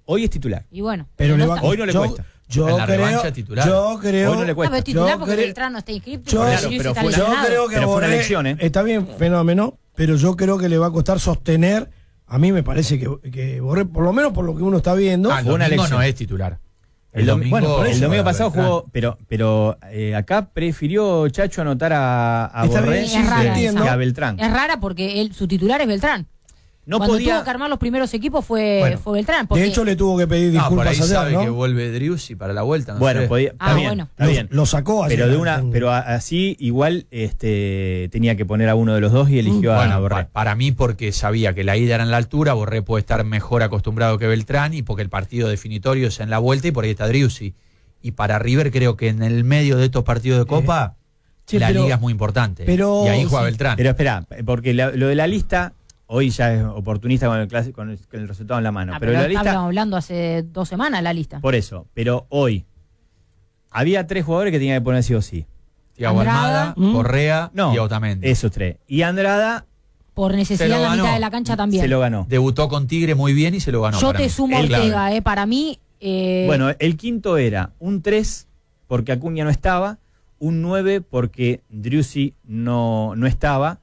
Hoy es titular. Y bueno, Pero hoy no le cuesta. Yo creo. Hoy no le cuesta. pero es titular porque Beltrán no está inscrito. Yo creo que pero fue una Borré elección, está bien, fenómeno, pero yo creo que le va a costar sostener. A mí me parece que Borré, por lo menos por lo que uno está viendo. El domingo no es titular. El domingo pasado jugó, pero acá prefirió Chacho anotar a Borré que a Beltrán. Es rara porque su titular es Beltrán. Cuando tuvo que armar los primeros equipos fue Beltrán. De hecho, le tuvo que pedir disculpas por ahí ayer, sabe ¿no? que vuelve Driussi para la vuelta. No bueno, sé. está bien. Lo sacó ayer. Pero así igual tenía que poner a uno de los dos y eligió a Borré. Para mí, porque sabía que la ida era en la altura, Borré puede estar mejor acostumbrado que Beltrán, y porque el partido definitorio es en la vuelta y por ahí está Driussi. Y para River creo que en el medio de estos partidos de Copa la liga es muy importante. Y ahí juega Beltrán. Pero espera, porque lo de la lista... Hoy ya es oportunista con el resultado en la mano. Pero la lista, estábamos hablando hace 2 semanas la lista. Por eso, pero hoy había 3 jugadores que tenían que poner sí o sí. Thiago Almada, Correa y Otamendi. Esos 3. Y Andrada, por necesidad en la mitad de la cancha también. Se lo ganó. Debutó con Tigre muy bien y se lo ganó. Yo te sumo Ortega, para mí. Bueno, el quinto era un 3 porque Acuña no estaba, un 9 porque Driussi no estaba.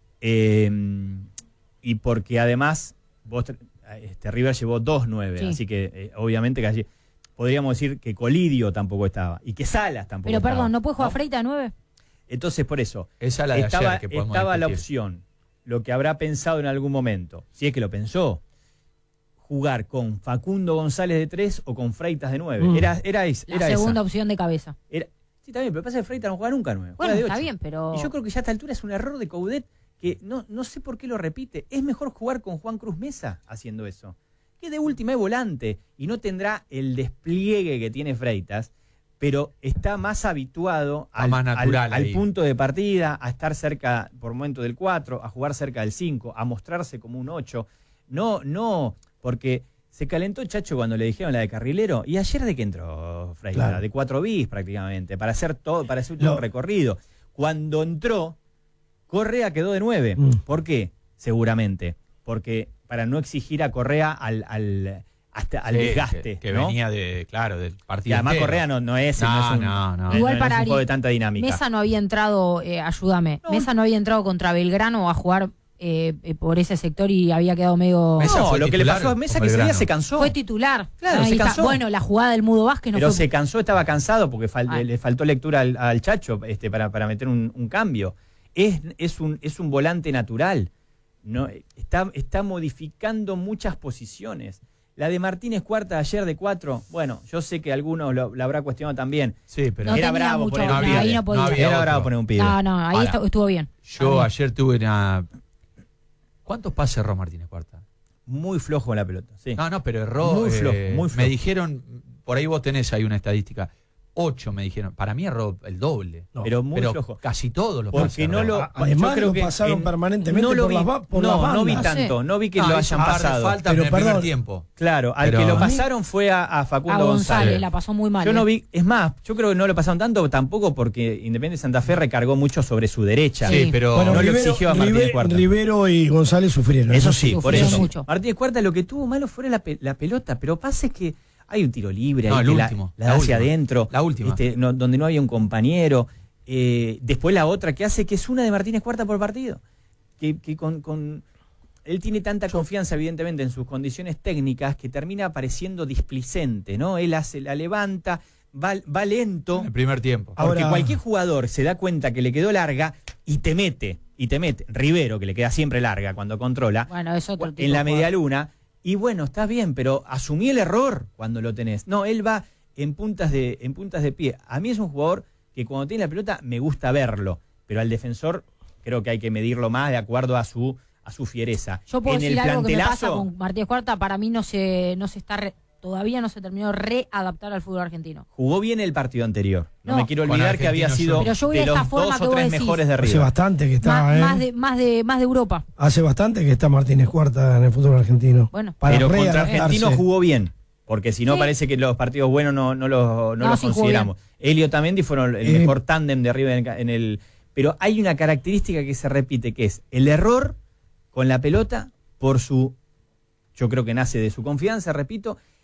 Y porque además River llevó 2 9, así que obviamente que podríamos decir que Colidio tampoco estaba y que Salas tampoco pero estaba. Perdón, ¿no puede jugar Freitas 9? Entonces por eso esa la de estaba, ayer que podemos estaba la discutir. opción, lo que habrá pensado en algún momento, si es que lo pensó, jugar con Facundo González de 3 o con Freitas de 9. Era la segunda opción de cabeza. Sí, también, pero pasa que Freitas no juega nunca 9. Bueno, de está 8. bien, pero... Y yo creo que ya a esta altura es un error de Coudet que no sé por qué lo repite. Es mejor jugar con Juan Cruz Mesa haciendo eso. Que de última es volante y no tendrá el despliegue que tiene Freitas, pero está más habituado al punto de partida, a estar cerca por momento del 4, a jugar cerca del 5, a mostrarse como un 8. No, porque se calentó Chacho cuando le dijeron la de carrilero. ¿Y ayer de qué entró Freitas? Claro. De 4 bis prácticamente, para hacer todo el recorrido. Cuando entró, Correa quedó de 9. ¿Por qué? Seguramente. Porque para no exigir a Correa al desgaste. Que ¿no? venía del partido. Y además entero. Correa no es un Igual para juego de tanta dinámica. Mesa no había entrado, ayúdame. Mesa no había entrado contra Belgrano a jugar por ese sector y había quedado medio... Lo que le pasó a Mesa que ese día se cansó. Fue titular. Claro, se cansó. Bueno, la jugada del Mudo Vázquez no pero fue... se cansó, estaba cansado porque le faltó lectura al Chacho para meter un cambio. Es un volante natural. No, está modificando muchas posiciones. La de Martínez Cuarta ayer de 4, bueno, yo sé que algunos la habrá cuestionado también. Sí, pero era bravo poner un pibe. Ahí no podía. Era bravo poner un pibe. No, ahí estuvo bien. Yo ayer tuve una... ¿Cuántos pases erró Martínez Cuarta? Muy flojo en la pelota, sí. No, pero erró... Muy flojo. Me dijeron, por ahí vos tenés ahí una estadística, 8 me dijeron. Para mí erró el doble. No, pero muy flojo. Casi todos los pases. Además lo pasaron permanentemente por las bandas. No vi tanto, no vi que lo hayan pasado. Falta en el primer tiempo. Claro, al que lo pasaron fue a Facundo González. La pasó muy mal. Yo no vi, es más, yo creo que no lo pasaron tanto tampoco porque Independiente Santa Fe recargó mucho sobre su derecha. Sí, pero bueno, no lo exigió a Martínez Cuarta. Rivero y González sufrieron. Eso sí, por eso. Mucho. Martínez Cuarta lo que tuvo malo fue la pelota, pero pasa es que hay un tiro libre, no, ahí el que último, la hacia adentro, la última. Donde no había un compañero. Después la otra que hace, que es una de Martínez Cuarta por partido. Que con él tiene tanta confianza, evidentemente, en sus condiciones técnicas que termina pareciendo displicente, ¿no? Él la levanta, va lento. En el primer tiempo. Porque cualquier jugador se da cuenta que le quedó larga y te mete. Rivero, que le queda siempre larga cuando controla. Bueno, es otro tipo en la media luna. Y bueno, está bien, pero asumí el error cuando lo tenés. No, él va en puntas de pie. A mí es un jugador que cuando tiene la pelota me gusta verlo, pero al defensor creo que hay que medirlo más de acuerdo a su fiereza. Yo puedo decir algo que me pasa con Martínez Cuarta, para mí todavía no se terminó de readaptar al fútbol argentino. Jugó bien el partido anterior. No me quiero olvidar que había sido de los 2 o 3 mejores de River. Hace bastante que está, más de Europa. Hace bastante que está Martínez Cuarta en el fútbol argentino. Bueno, pero contra Argentino jugó bien, porque si no parece que los partidos buenos no los consideramos. Elio Tamendi fueron el mejor tándem de River en el... Pero hay una característica que se repite, que es el error con la pelota yo creo que nace de su confianza, repito,